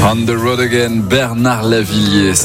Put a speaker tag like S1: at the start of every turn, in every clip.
S1: On the road again, Bernard Lavilliers,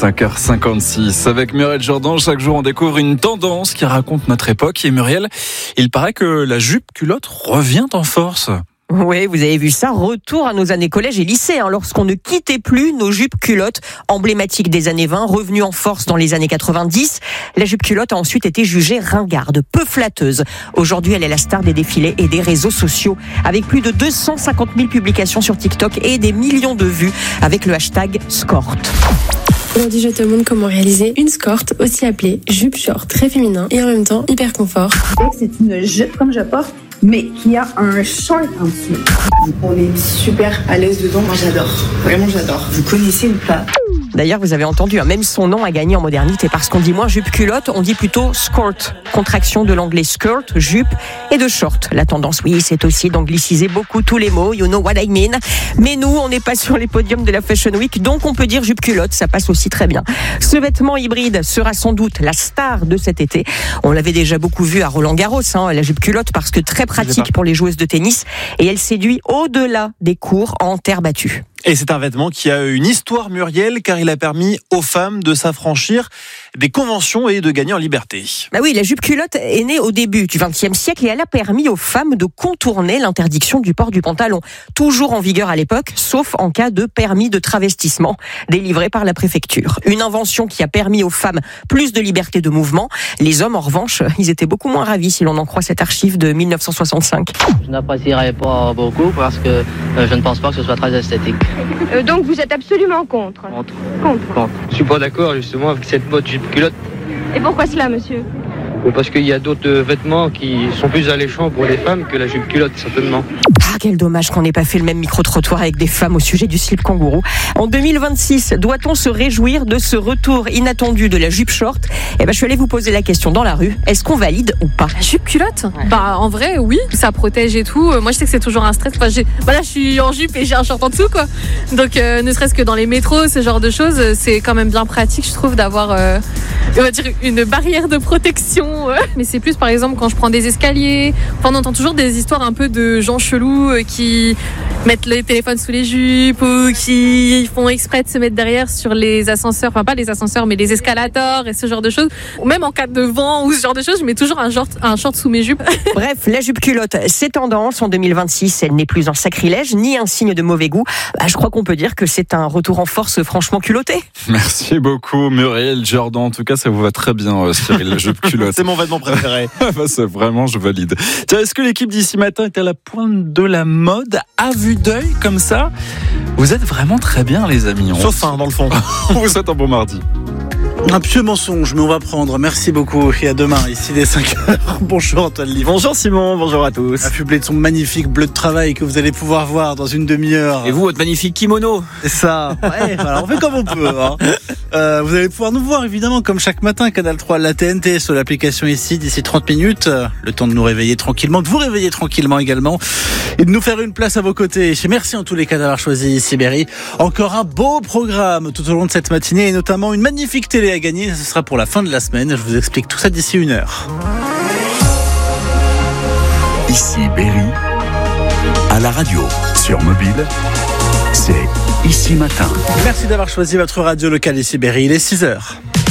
S1: 5h56. Avec Muriel Jourdan, chaque jour on découvre une tendance qui raconte notre époque. Et Muriel, il paraît que la jupe culotte revient en force.
S2: Oui, vous avez vu ça, retour à nos années collège et lycée, lorsqu'on ne quittait plus nos jupes culottes, emblématiques des années 20, revenues en force dans les années 90. La jupe culotte a ensuite été jugée ringarde, peu flatteuse. Aujourd'hui, elle est la star des défilés et des réseaux sociaux, avec plus de 250 000 publications sur TikTok et des millions de vues avec le hashtag Skort.
S3: Aujourd'hui, je te montre comment réaliser une skort, aussi appelée jupe short, très féminin et en même temps hyper confort.
S4: C'est une jupe comme je porte, mais qui a un short en dessous. On est super à l'aise dedans. Moi, j'adore. Vraiment, j'adore. Vous connaissez ou pas?
S2: D'ailleurs, vous avez entendu, même son nom a gagné en modernité parce qu'on dit moins jupe culotte, on dit plutôt skort, contraction de l'anglais skirt, jupe et de short. La tendance, oui, c'est aussi d'angliciser beaucoup tous les mots, you know what I mean. Mais nous, on n'est pas sur les podiums de la Fashion Week, donc on peut dire jupe culotte, ça passe aussi très bien. Ce vêtement hybride sera sans doute la star de cet été. On l'avait déjà beaucoup vu à Roland-Garros, la jupe culotte, parce que très pratique pour les joueuses de tennis et elle séduit au-delà des cours en terre battue.
S5: Et c'est un vêtement qui a une histoire, Muriel, car il a permis aux femmes de s'affranchir des conventions et de gagner en liberté.
S2: Bah oui, la jupe culotte est née au début du XXe siècle et elle a permis aux femmes de contourner l'interdiction du port du pantalon. Toujours en vigueur à l'époque, sauf en cas de permis de travestissement délivré par la préfecture. Une invention qui a permis aux femmes plus de liberté de mouvement. Les hommes, en revanche, ils étaient beaucoup moins ravis si l'on en croit cette archive de 1965.
S6: Je n'apprécierais pas beaucoup parce que je ne pense pas que ce soit très esthétique.
S7: Donc vous êtes absolument contre.
S6: Contre. Je suis pas d'accord justement avec cette mode jupe culotte.
S7: Et pourquoi cela, monsieur ?
S6: Parce qu'il y a d'autres vêtements qui sont plus alléchants pour les femmes que la jupe culotte, certainement.
S2: Ah, quel dommage qu'on n'ait pas fait le même micro-trottoir avec des femmes au sujet du slip kangourou. En 2026, doit-on se réjouir de ce retour inattendu de la jupe short ? Je suis allée vous poser la question dans la rue. Est-ce qu'on valide ou pas ?
S8: La jupe culotte ? En vrai, oui. Ça protège et tout. Moi, je sais que c'est toujours un stress. Là, je suis en jupe et j'ai un short en dessous, quoi. Donc, ne serait-ce que dans les métros, ce genre de choses, c'est quand même bien pratique, je trouve, d'avoir, on va dire, une barrière de protection. Mais c'est plus, par exemple, quand je prends des escaliers. On entend toujours des histoires un peu de gens chelous qui mettent les téléphones sous les jupes ou qui font exprès de se mettre derrière sur les ascenseurs, pas les ascenseurs mais les escalators et ce genre de choses, ou même en cas de vent ou ce genre de choses, je mets toujours un short sous mes jupes.
S2: Bref, la jupe culotte, c'est tendance en 2026, elle n'est plus un sacrilège ni un signe de mauvais goût. Je crois qu'on peut dire que c'est un retour en force franchement culotté.
S1: Merci beaucoup Muriel Jourdan, en tout cas ça vous va très bien Cyril, la jupe culotte.
S5: C'est mon vêtement préféré.
S1: C'est vraiment, je valide. Tiens, est-ce que l'équipe d'ici matin est à la pointe de la mode à vue d'œil comme ça? Vous êtes vraiment très bien les amis.
S5: Sauf dans le fond.
S1: On vous souhaite un bon mardi.
S9: Un pieux mensonge, mais on va prendre. Merci beaucoup. Et à demain, ici dès 5h. Bonjour Antoine Livre.
S5: Bonjour Simon, bonjour à tous.
S9: Affublé de son magnifique bleu de travail que vous allez pouvoir voir dans une demi-heure.
S5: Et vous, votre magnifique kimono.
S9: C'est ça. Ouais, alors on fait comme on peut. Vous allez pouvoir nous voir évidemment comme chaque matin, Canal 3, la TNT sur l'application ici d'ici 30 minutes. Le temps de nous réveiller tranquillement, de vous réveiller tranquillement également et de nous faire une place à vos côtés. Merci en tous les cas d'avoir choisi Sibérie. Encore un beau programme tout au long de cette matinée et notamment une magnifique télé à gagner. Ce sera pour la fin de la semaine. Je vous explique tout ça d'ici 1 heure.
S10: Ici Berry, à la radio, sur mobile, c'est Ici Matin.
S9: Merci d'avoir choisi votre radio locale ici Berry. Il est 6h.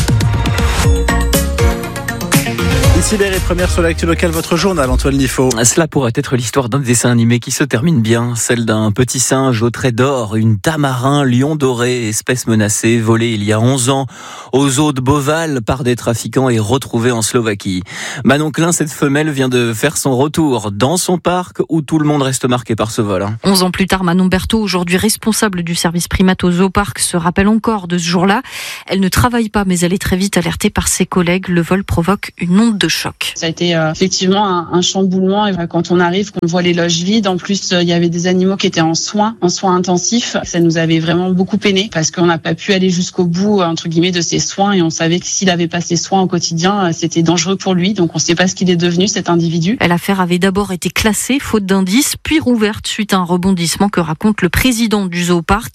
S9: Ici Berry, première sur l'actu locale, votre journal, Antoine Liffaut.
S11: Cela pourrait être l'histoire d'un dessin animé qui se termine bien, celle d'un petit singe au trait d'or, une tamarin lion doré, espèce menacée, volée il y a 11 ans aux eaux de Beauval par des trafiquants et retrouvée en Slovaquie. Manon Klein, cette femelle vient de faire son retour dans son parc où tout le monde reste marqué par ce vol.
S12: 11 ans plus tard, Manon Berthaud, aujourd'hui responsable du service primate au zooparc, se rappelle encore de ce jour-là. Elle ne travaille pas, mais elle est très vite alertée par ses collègues. Le vol provoque une onde de choc.
S13: Ça a été effectivement un chamboulement. Et quand on arrive, qu'on voit les loges vides, en plus il y avait des animaux qui étaient en soins intensifs. Ça nous avait vraiment beaucoup peiné parce qu'on n'a pas pu aller jusqu'au bout entre guillemets de ses soins et on savait que s'il avait pas ses soins au quotidien, c'était dangereux pour lui. Donc on ne sait pas ce qu'il est devenu cet individu.
S12: L'affaire avait d'abord été classée faute d'indices, puis rouverte suite à un rebondissement que raconte le président du zooparc.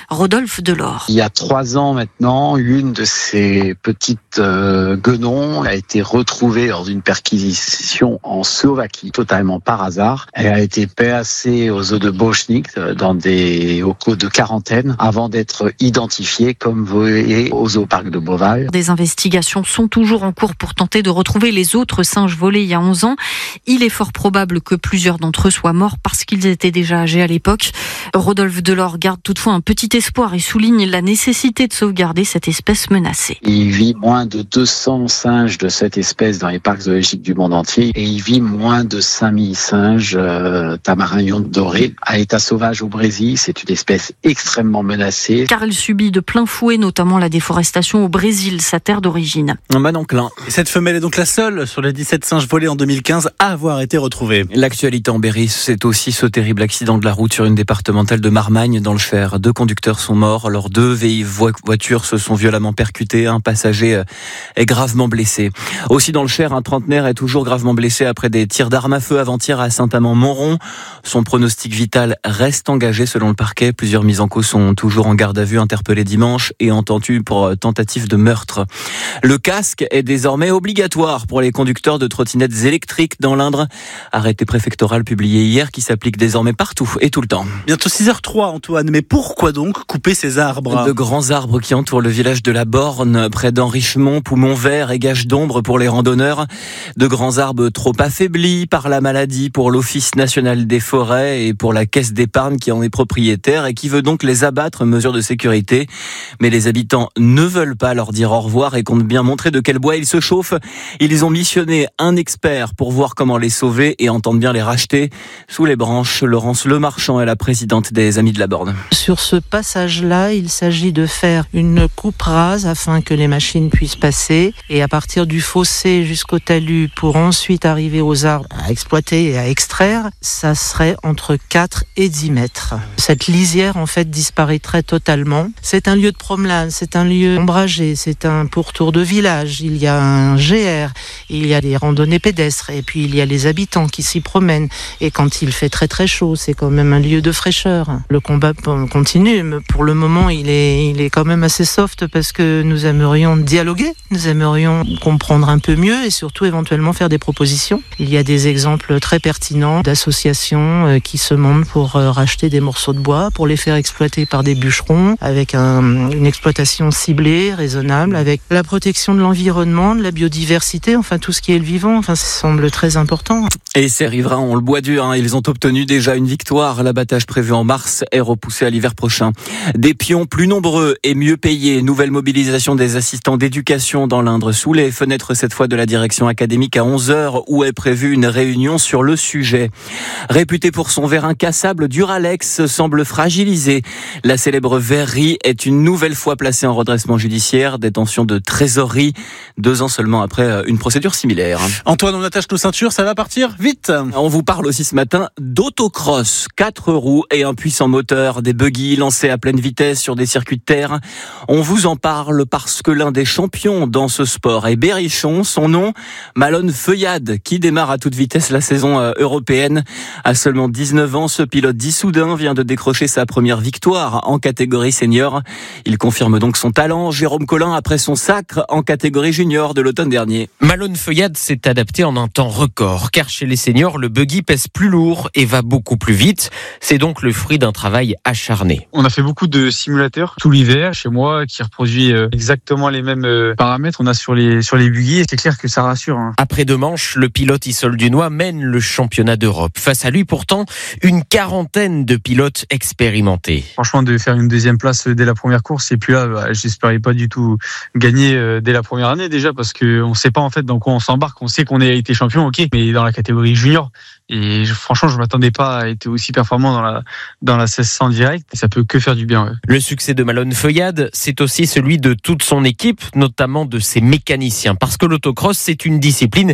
S12: Rodolphe Delors.
S14: Il y a 3 ans maintenant, une de ces petites guenons a été retrouvée dans une perquisition en Slovaquie, totalement par hasard. Elle a été placée aux eaux de Bochnik, dans des locaux de quarantaine, avant d'être identifiée comme volée au zooparc de Beauval.
S12: Des investigations sont toujours en cours pour tenter de retrouver les autres singes volés il y a 11 ans. Il est fort probable que plusieurs d'entre eux soient morts parce qu'ils étaient déjà âgés à l'époque. Rodolphe Delors garde toutefois un petit espoir et souligne la nécessité de sauvegarder cette espèce menacée.
S14: Il vit moins de 200 singes de cette espèce dans les parcs zoologiques du monde entier et il vit moins de 5000 singes tamarins lions dorés à état sauvage au Brésil. C'est une espèce extrêmement menacée.
S12: Car elle subit de plein fouet notamment la déforestation au Brésil, sa terre d'origine.
S11: Manon Klein.
S9: Cette femelle est donc la seule sur les 17 singes volés en 2015 à avoir été retrouvée.
S11: L'actualité en Berry, c'est aussi ce terrible accident de la route sur une départementale de Marmagne dans le Cher. 2 conducteurs sont morts, leurs 2 voitures se sont violemment percutées, un passager est gravement blessé. Aussi dans le Cher, un trentenaire est toujours gravement blessé après des tirs d'armes à feu avant-hier à Saint-Amand-Montrond. Son pronostic vital reste engagé selon le parquet. Plusieurs mises en cause sont toujours en garde à vue, interpellés dimanche et entendus pour tentative de meurtre. Le casque est désormais obligatoire pour les conducteurs de trottinettes électriques dans l'Indre. Arrêté préfectoral publié hier qui s'applique désormais partout et tout le temps.
S9: Bientôt 6h03 Antoine, mais pourquoi donc couper ces arbres ?
S11: De grands arbres qui entourent le village de la Borne, près d'Henrichemont, poumon vert et gage d'ombre pour les randonneurs. De grands arbres trop affaiblis par la maladie pour l'Office national des forêts et pour la caisse d'épargne qui en est propriétaire et qui veut donc les abattre, mesure de sécurité. Mais les habitants ne veulent pas leur dire au revoir et comptent bien montrer de quel bois ils se chauffent. Ils ont missionné un expert pour voir comment les sauver et entendent bien les racheter. Sous les branches, Laurence Lemarchand est la présidente des Amis de la Borne.
S15: Sur ce passage-là, il s'agit de faire une coupe rase afin que les machines puissent passer et à partir du fossé jusqu'au talus pour ensuite arriver aux arbres à exploiter et à extraire, ça serait entre 4 et 10 mètres. Cette lisière en fait disparaîtrait totalement. C'est un lieu de promenade, c'est un lieu ombragé, c'est un pourtour de village, il y a un GR, il y a des randonnées pédestres et puis il y a les habitants qui s'y promènent et quand il fait très très chaud, c'est quand même un lieu de fraîcheur. Le combat continue, mais pour le moment il est quand même assez soft parce que nous aimerions dialoguer, nous aimerions comprendre un peu mieux et surtout éventuellement faire des propositions. Il y a des exemples très pertinents d'associations qui se montent pour racheter des morceaux de bois, pour les faire exploiter par des bûcherons avec une exploitation ciblée, raisonnable, avec la protection de l'environnement, de la biodiversité, enfin tout ce qui est le vivant, enfin ça semble très important.
S11: Et ces riverains ont le bois dur, ils ont obtenu déjà une victoire. L'abattage prévu en mars est repoussé à l'hiver prochain. Des pions plus nombreux et mieux payés. Nouvelle mobilisation des assistants d'éducation dans l'Indre sous les fenêtres cette fois de la direction académique à 11h où est prévue une réunion sur le sujet. Réputé pour son verre incassable, Duralex semble fragilisé. La célèbre verrerie est une nouvelle fois placée en redressement judiciaire, détention de trésorerie, 2 ans seulement après une procédure similaire.
S9: Antoine, on attache nos ceintures, ça va partir vite.
S11: On vous parle aussi ce matin d'autocross, 4 roues et un puissant moteur, des buggy lancés à pleine vitesse sur des circuits de terre. On vous en parle parce que l'un des champions dans ce sport est berrichon, son nom, Malone Feuillade, qui démarre à toute vitesse la saison européenne. À seulement 19 ans, ce pilote d'Issoudun vient de décrocher sa première victoire en catégorie senior. Il confirme donc son talent, Jérôme Collin, après son sacre en catégorie junior de l'automne dernier.
S16: Malone Feuillade s'est adapté en un temps record, car chez les seniors, le buggy pèse plus lourd et va beaucoup plus vite. C'est donc le fruit d'un travail acharné.
S17: On a fait beaucoup de simulateurs tout l'hiver chez moi qui reproduit exactement les mêmes paramètres. On a sur les buggy et c'est clair que ça rassure.
S16: Après 2 manches, le pilote Issol Dunois mène le championnat d'Europe. Face à lui pourtant, une quarantaine de pilotes expérimentés.
S17: Franchement, de faire une 2e place dès la première course et puis là, j'espérais pas du tout gagner dès la première année déjà parce que on sait pas en fait dans quoi on s'embarque. On sait qu'on a été champion, ok, mais dans la catégorie junior. Et franchement, je m'attendais pas à être aussi performant dans la 1600 direct. Ça peut que faire du bien. Ouais.
S16: Le succès de Malone Feuillade, c'est aussi celui de toute son équipe, notamment de ses mécaniciens. Parce que l'autocross, c'est une discipline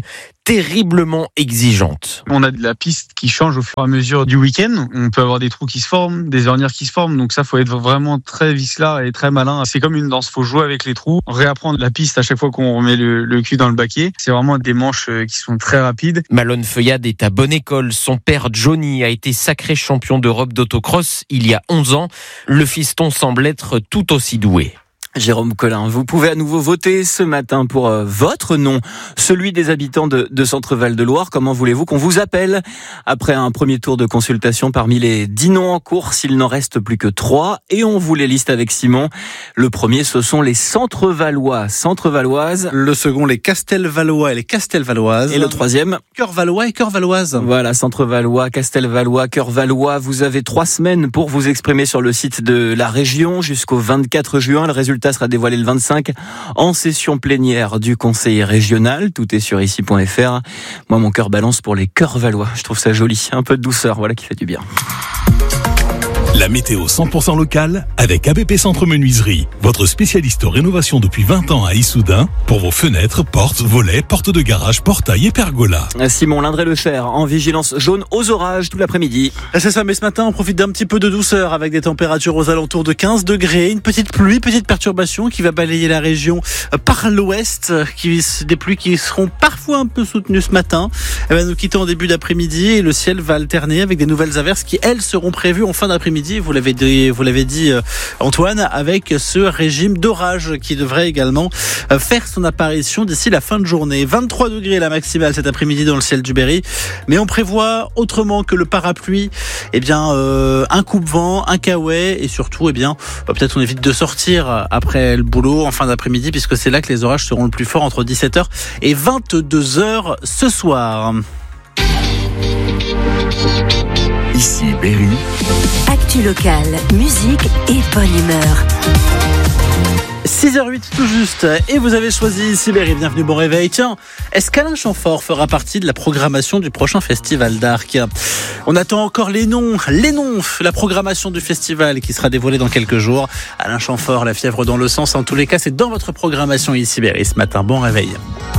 S16: terriblement exigeante.
S17: On a de la piste qui change au fur et à mesure du week-end. On peut avoir des trous qui se forment, des ornières qui se forment. Donc ça, faut être vraiment très vicelard et très malin. C'est comme une danse, faut jouer avec les trous, réapprendre la piste à chaque fois qu'on remet le cul dans le baquet. C'est vraiment des manches qui sont très rapides.
S16: Malone Feuillade est à bonne école. Son père Johnny a été sacré champion d'Europe d'autocross il y a 11 ans. Le fiston semble être tout aussi doué.
S11: Jérôme Collin, vous pouvez à nouveau voter ce matin pour votre nom, celui des habitants de Centre-Val de Loire. Comment voulez-vous qu'on vous appelle? Après un premier tour de consultation parmi les 10 noms en course, il n'en reste plus que 3 et on vous les liste avec Simon. Le premier, ce sont les Centre-Valois, Centre-Valoises.
S9: Le second, les Castelvalois et les Castelvaloises.
S11: Et le troisième,
S9: Cœur-Valois et Cœur-Valoises.
S11: Voilà, Centre-Valois, Castelvalois, Cœur-Valois. Vous avez 3 semaines pour vous exprimer sur le site de la région jusqu'au 24 juin. Le résultat sera dévoilé le 25 en session plénière du conseil régional. Tout est sur ici.fr. Moi, mon cœur balance pour les Cœur-Valois. Je trouve ça joli. Un peu de douceur, voilà qui fait du bien.
S10: La météo 100% locale avec ABP Centre Menuiserie, votre spécialiste rénovation depuis 20 ans à Issoudun pour vos fenêtres, portes, volets, portes de garage, portails et pergolas.
S11: Simon Lindré-le-Cher en vigilance jaune aux orages tout l'après-midi.
S9: C'est ça, mais ce matin on profite d'un petit peu de douceur avec des températures aux alentours de 15 degrés, une petite pluie, petite perturbation qui va balayer la région par l'ouest, des pluies qui seront parfois un peu soutenues ce matin. Elle va nous quitter en début d'après-midi et le ciel va alterner avec des nouvelles averses qui elles seront prévues en fin d'après-midi. Vous l'avez dit Antoine, avec ce régime d'orage qui devrait également faire son apparition d'ici la fin de journée. 23 degrés la maximale cet après-midi dans le ciel du Berry, mais on prévoit autrement que le parapluie, un coupe-vent, un caouet et surtout peut-être on évite de sortir après le boulot en fin d'après-midi puisque c'est là que les orages seront le plus forts entre 17h et 22h ce soir.
S10: Ici Berry.
S18: Actu locale, musique et bonne humeur.
S9: 6h08 tout juste, et vous avez choisi ici Berry, bienvenue, bon réveil. Tiens, est-ce qu'Alain Chamfort fera partie de la programmation du prochain festival d'Arc? On attend encore les noms, la programmation du festival qui sera dévoilée dans quelques jours. Alain Chamfort, la fièvre dans le sens, en tous les cas c'est dans votre programmation ici Berry ce matin, bon réveil.